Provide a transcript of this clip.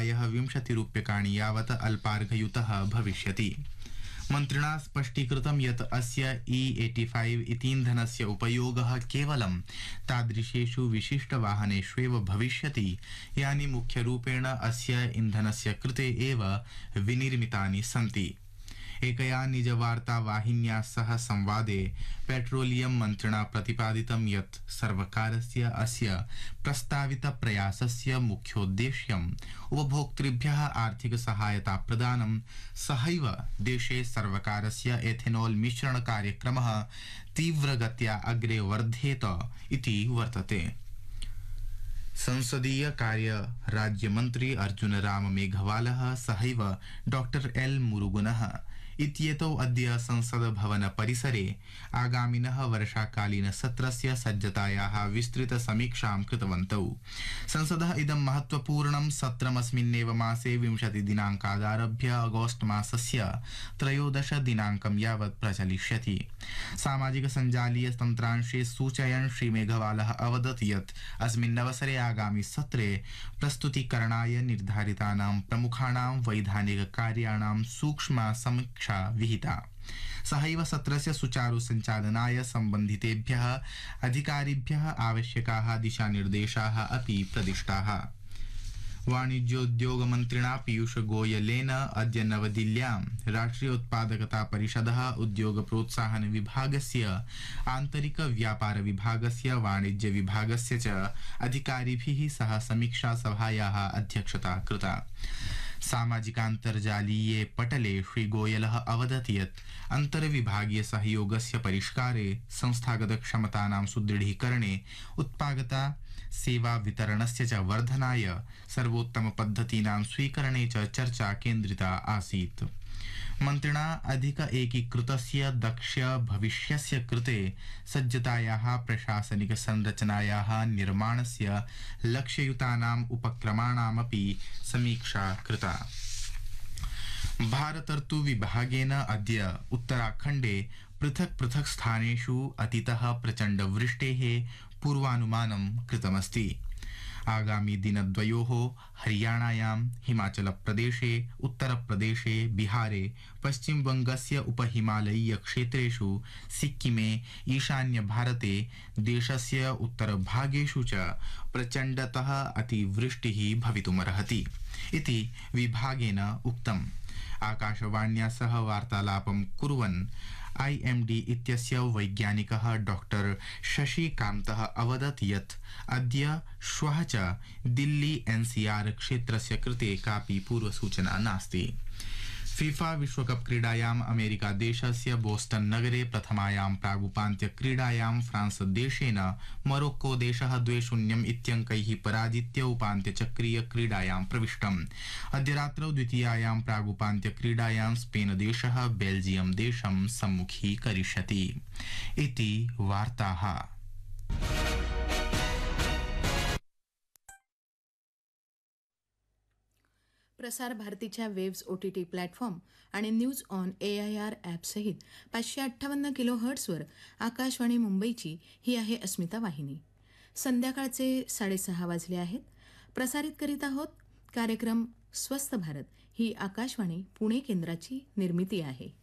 प्रायः 20 रूप्यकाणि यावत् अल्पार्घयुतः भविष्यति। मन्त्रिणा स्पष्टीकृतं यत् अस्य E85 इतीन्धनस्य उपयोगः केवलं तादृशेषु विशिष्टवाहनेष्वेव भविष्यति यानि मुख्यरूपेण अस्य इन्धनस्य कृते एव विनिर्मितानि सन्ति। एकया निजवार्तावाहिन्या सह संवादे पेट्रोलियम मन्त्रिणा प्रतिपादितं यत् सर्वकारस्य अस्य प्रस्तावितप्रयासस्य मुख्योद्देश्यम् उपभोक्तृभ्यः आर्थिकसहायता प्रदानं सहैव देशे सर्वकारस्य एथेनॉल मिश्रण कार्यक्रमः तीव्रगत्या अग्रे वर्धेत इति वर्तते। संसदीय कार्य राज्यमन्त्री अर्जुन राम मेघवालः सहैव डॉक्टर एल मुरुगनः इत्येतौ अद्य संसद भवन परिसरे आगामिनः वर्षाकालीन सत्रस्य सज्जतायाः विस्तृत समीक्षां कृतवन्तौ। संसदः इदं महत्वपूर्णं सत्रमस्मिन्नेव मासे 20 दिनाङ्कादारभ्य अगस्त मासस्य 13 दिनाङ्कं यावत् प्रचलिष्यति। सामाजिक सञ्जालीय तन्त्रांशे सूचयन् श्री मेघवालः अवदत् यत् अस्मिन्नवसरे आगामि सत्रे प्रस्तुतीकरणाय निर्धारितानां प्रमुखाणां वैधानिक कार्याणां सूक्ष्मा समीक्षा विहिता। सहैव सत्रस्य सुचारु सञ्चालनाय सम्बन्धितेभ्यः अधिकारिभ्यः आवश्यकाः दिशानिर्देशाः अपि प्रदिष्टाः। वाणिज्योद्योग मन्त्रिणा पीयूष गोयलेन अद्य नवदिल्ल्यां राष्ट्रिय उत्पादकता परिषदः उद्योग प्रोत्साहन विभागस्य आन्तरिक व्यापार विभागस्य वाणिज्य विभागस्य च अधिकारिभिः सह समीक्षा सभायाः अध्यक्षता कृता। सामाजिकान्तर्जालीये पटले श्री गोयलः अवदत् यत् अन्तर्विभागीय सहयोगस्य परिष्कारे संस्थागत क्षमतानां सुदृढीकरणे उत्पादकता सेवा वितरणस्य च वर्धनाय सर्वोत्तम पद्धतीनां स्वीकरणे च चर्चा केन्द्रिता आसीत्। मन्त्रिणा अधिक एकीकृतस्य दक्ष भविष्यस्य कृते सज्जतायाः प्रशासनिक संरचनायाः निर्माणस्य लक्ष्ययुतानाम् उपक्रमाणामपि समीक्षा कृता। भारतर्तु विभागेन अद्य उत्तराखण्डे पृथक् पृथक् स्थानेषु अतितः प्रचण्ड वृष्टेः पूर्वानुमानं कृतमस्ति। आगामी दिनद्वयोः हरियाणायां हिमाचलप्रदेशे उत्तरप्रदेशे बिहारे पश्चिमबंगस्य उपहिमालयीय क्षेत्रेषु सिक्किमे ईशान्य भारते देशस्य उत्तरभागेषु च प्रचण्डतः अतिवृष्टिः भवितुमर्हति इति विभागेन उक्तम्। आकाशवाण्या सह वार्तालापं कुर्वन् IMD इत्यस्य वैज्ञानिकः डॉक्टर शशिकान्तः अवदत् यत् अद्य श्वः च दिल्ली NCR क्षेत्रस्य कृते कापि पूर्वसूचना नास्ति। फीफा विश्वकप क्रीडायाम् अमेरिका देशस्य बोस्टन नगरे प्रथमायां प्रागुपान्त्य क्रीडायां फ्रांस देशेन मोरोक्को देशः 2-0 इत्यङ्कैः पराजित्य उपान्त्यचक्रीय क्रीडायां प्रविष्टम्। अद्य रात्रौ द्वितीयायां प्रागुपान्त्य क्रीडायां स्पेन देशः बेल्जियम देशं सम्मुखीकरिष्यति इति वार्ताः। प्रसार भारतीच्या वेव्स OTT प्लॅटफॉर्म आणि न्यूज ऑन AIR ॲपसहित 558 किलोहर्ट्झवर आकाशवाणी मुंबईची ही आहे अस्मिता वाहिनी। संध्याकाळचे 6:30 वाजले आहेत। प्रसारित करीत आहोत कार्यक्रम स्वस्थ भारत, ही आकाशवाणी पुणे केंद्राची निर्मिती आहे।